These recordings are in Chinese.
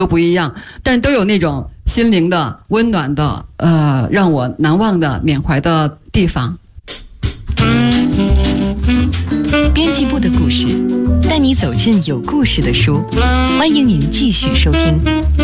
都不一样，但是都有那种心灵的温暖的让我难忘的缅怀的地方。 编辑部的故事，带你走进有故事的书，欢迎您继续收听。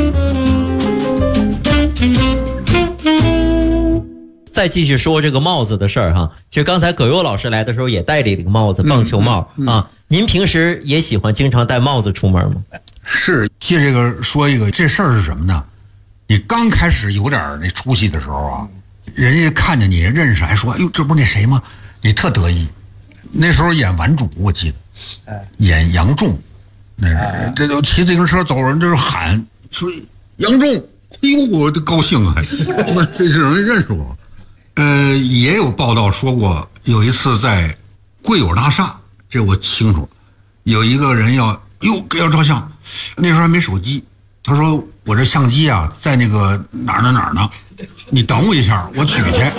再继续说这个帽子的事儿哈，其实刚才葛优老师来的时候也戴了一个帽子，棒球帽啊。您平时也喜欢经常戴帽子出门吗？ 是，借这个说一个，这事儿是什么呢？你刚开始有点那出息的时候啊，人家看见你认识，还说：“哎呦，这不是那谁吗？”你特得意。那时候演顽主，我记得，演杨仲，那是这都骑自行车走人，这是喊说杨仲，哎呦，我这高兴啊！这人认识我。也有报道说过，有一次在贵友大厦，这我清楚，有一个人要照相，那时候还没手机，他说我这相机啊在那个哪儿呢，你等我一下，我取去。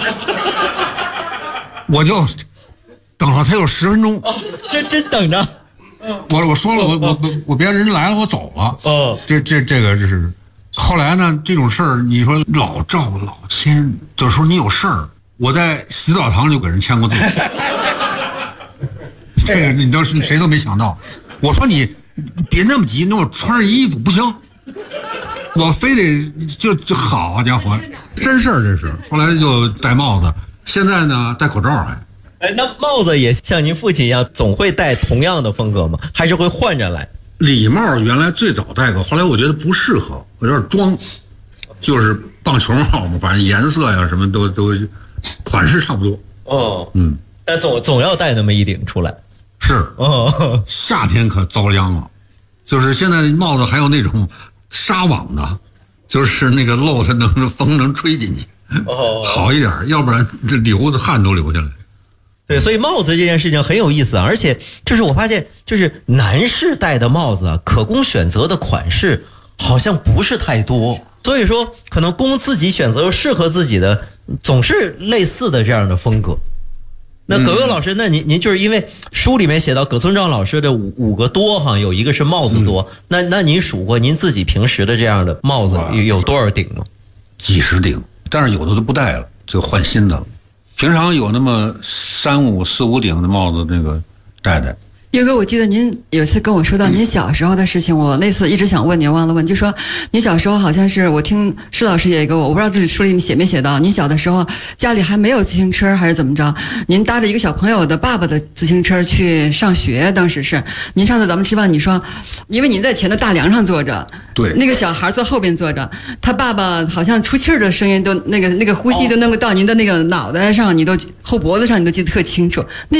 我就等了他有10分钟， 真等着。 我说了，我别人来了，我走了。这个是。后来呢，这种事儿，你说老赵老签，有时候你有事儿，我在洗澡堂就给人签过字。这个你都是谁都没想到。我说你别那么急，那我穿上衣服不行，我非得就好家伙，真事儿这是。后来就戴帽子，现在呢戴口罩还。 那帽子也像您父亲一样，总会戴同样的风格吗？还是会换着来？ 礼帽原来最早戴过，后来我觉得不适合，我有点装，就是棒球帽嘛，反正颜色呀什么都款式差不多。 但总要戴那么一顶出来。 是，夏天可遭殃了，就是现在帽子还有那种纱网的，就是那个漏它风能吹进去，好一点，要不然这汗都流下来。 对，所以帽子这件事情很有意思，而且就是我发现，就是男士戴的帽子啊，可供选择的款式好像不是太多，所以说可能供自己选择又适合自己的，总是类似的这样的风格。那葛优老师，那您就是因为书里面写到葛村照老师的五个多哈，有一个是帽子多，那您数过您自己平时的这样的帽子有多少顶吗？ 几十顶，但是有的都不戴了，就换新的了。平常有那么4、5顶的帽子，那个戴。 岳哥，我记得您有一次跟我说到您小时候的事情，我那次一直想问您，忘了问，就说您小时候好像是我听施老师也给我不知道这书里写没写到，您小的时候家里还没有自行车还是怎么着，您搭着一个小朋友的爸爸的自行车去上学，当时是您上次咱们吃饭，你说因为您在前的大梁上坐着， 对， 那个小孩坐后边坐着，他爸爸好像出气儿的声音都那个呼吸都能够到您的那个脑袋上，你都后脖子上，你都记得特清楚。